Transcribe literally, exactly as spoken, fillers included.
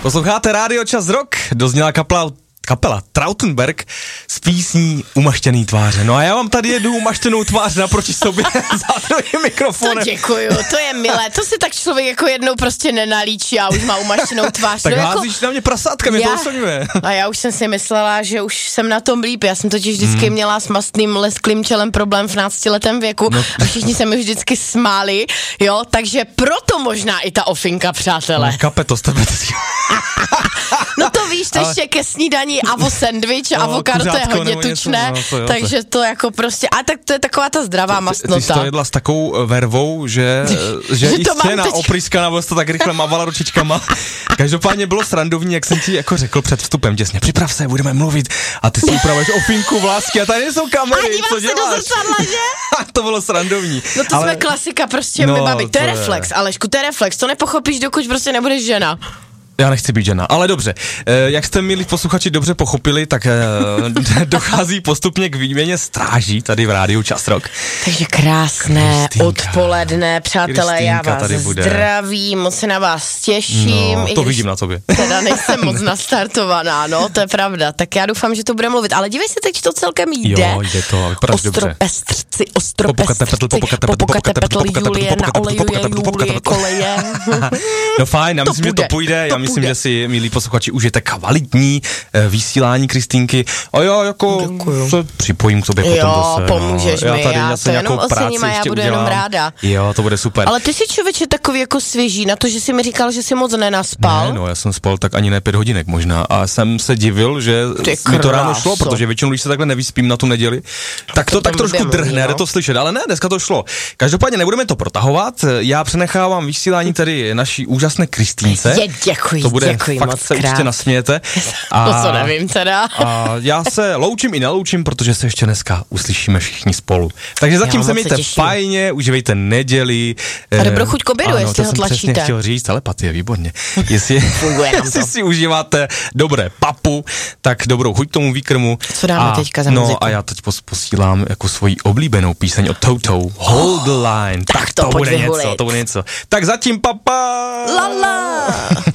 Posloucháte Rádio Čas Rock, dozněla kapela, kapela Trautenberg s písní Umaštěný tváře. No a já vám tady jedu umaštěnou tvář naproti sobě za druhým mikrofonem. To děkuju, to je milé, to si tak člověk jako jednou prostě nenalíčí a už má umaštěnou tvář. Tak no házíš jako... na mě prasátka, mě já... to oslňuje. A já už jsem si myslela, že už jsem na tom líp, já jsem totiž vždycky hmm. měla s mastným lesklým čelem problém v náctiletém věku no. a všichni se mi vždycky smáli, jo, takže proto možná i ta ofinka, přátelé. No, kapeto, jste No to víš, to ale... ještě ke snídaní avo sendvič, no, avokado, to je hodně tučné, no, to jo, takže to jako prostě, a tak to je taková ta zdravá mastnota. Ty jsi to jedla s takovou vervou, že, že i stěna teď... opryskaná, bylo to tak rychle mávala ručičkama. Každopádně bylo srandovní, jak jsem ti jako řekl před vstupem, těsně, připrav se, budeme mluvit a ty si upravuješ ofinku, vlásky a tady nejsou kamery, a co děláš? A do zrcadla, že? To bylo srandovní. No to ale... jsme klasika, prostě no, my babi, to je reflex, Alešku, to je reflex, to nepochopíš, dokud prostě nebudeš žena. Já nechci být žena, ale dobře. E, jak jste, milí posluchači, dobře pochopili, tak e, dochází postupně k výměně stráží tady v Rádiu Čas Rock. Takže krásné Kristýnka. Odpoledne, přátelé, Kristýnka já vás zdravím, moc se na vás těším. No, to vidím na tobě. Teda nejsem moc nastartovaná, no, to je pravda. Tak já doufám, že to bude mluvit, ale dívej se, teď to celkem jde. Jo, jde to, vypadáš dobře. Ostropestřci, ostropestřci, popokate petl, Julie, naolejuje Julie, koleje. No fajn, já myslím, že to půjde, já myslím, že si, milí posluchači, užijete kvalitní e, vysílání Kristýnky. A já jako Děkuju. se připojím k tobě jo, potom zase. Jo, pomůžeš no. mi, já, tady já to jenom ocením a já budu udělám. jenom ráda. Jo, to bude super. Ale ty jsi člověče takový jako svěží na to, že jsi mi říkal, že jsi moc nenaspal. Ne, no, já jsem spal tak ani ne pět hodinek možná a jsem se divil, že mi to ráno šlo, protože většinou, když se takhle nevyspím na tu neděli, tak to, to tak trošku drhne, jde to slyšet, ale ne, dneska to šlo. Každopádně nebudeme to protahovat, já přenechávám vysílání tady naší úžasné Kristýnce. Je, děkuji, to bude děkuji fakt moc se krát. určitě nasmějete. A, to co nevím teda. A já se loučím i neloučím, protože se ještě dneska uslyšíme všichni spolu. Takže zatím se mějte fajně, užívejte neděli. A dobrou chuť k obědu, jestli ho tlačíte. Přesně chtěl říct, telepatie, výborně. Jestli, jestli si užíváte dobré papu, tak dobrou chuť tomu výkrmu. Co dáme a, teďka za muziku? No a já teď pos, posílám jako svoji oblíbenou píseň od Toto, Hold the Line. Tak, tak to, to bude něco, to bude něco. Tak zatím papa! Lala!